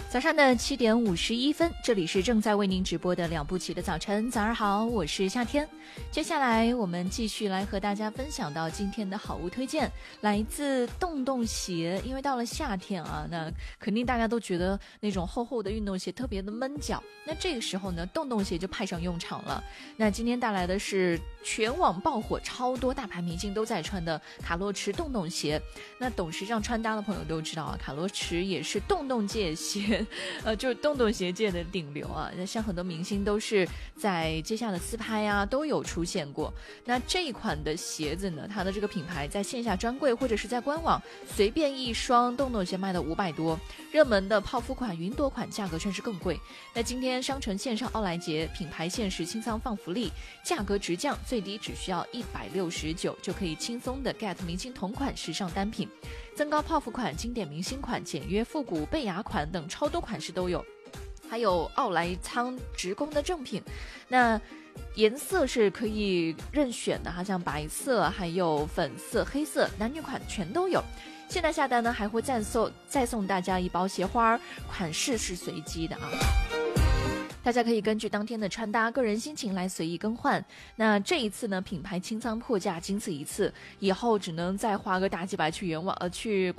早上的7:51，这里是正在为您直播的两步棋的早晨。早上好，我是夏天。接下来我们继续来和大家分享到今天的好物推荐，来自洞洞鞋。因为到了夏天啊，那肯定大家都觉得那种厚厚的运动鞋特别的闷脚，那这个时候呢，洞洞鞋就派上用场了。那今天带来的是全网爆火，超多大牌明星都在穿的卡洛驰洞洞鞋。那懂时尚穿搭的朋友都知道啊，卡洛驰也是洞洞界鞋就是洞洞鞋界的顶流啊。那像很多明星都是在街下的私拍啊都有出现过。那这一款的鞋子呢，它的这个品牌在线下专柜或者是在官网随便一双洞洞鞋卖的500多，热门的泡芙款、云朵款价格甚至更贵。那今天商城线上奥莱节品牌限时清仓放福利，价格直降，最低只需要169就可以轻松的 get 明星同款时尚单品，增高泡芙款、经典明星款、简约复古贝雅款等超多款式都有，还有奥莱仓直供的正品。那颜色是可以任选的，像白色、还有粉色、黑色，男女款全都有。现在下单呢，还会再送大家一包鞋花，款式是随机的啊。大家可以根据当天的穿搭、个人心情来随意更换。那这一次呢，品牌清仓破价，仅此一次，以后只能再花个大几百去